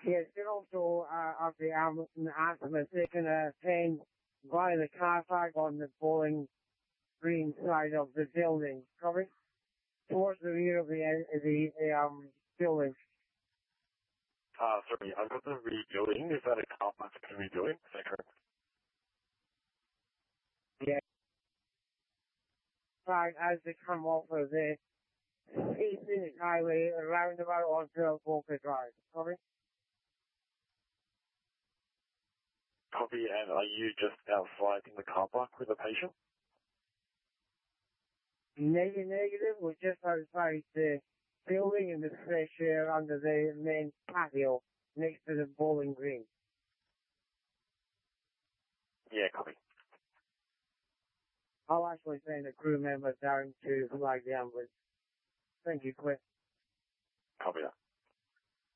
Yes, and also of the ambulance taken a pen by the car park on the Bowling Green side of the building, copy? Towards the rear of the building. Sorry, I've got the rebuilding. Is that a car park for rebuilding? Is that correct? Yeah. Right, as they come off of the 8-minute highway around about onto Walker Drive, copy? Copy, and are you just outside in the car park with a patient? Negative, we're just outside the building in the fresh air under the main patio next to the Bowling Green. Yeah, copy. I'll actually send a crew member down to flag the ambulance. Thank you, Cliff. Copy that.